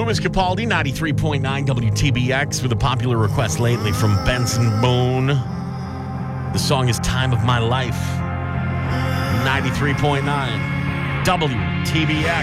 Louis Capaldi, 93.9 WTBX, with a popular request lately from Benson Boone. The song is Time of My Life. 93.9 WTBX.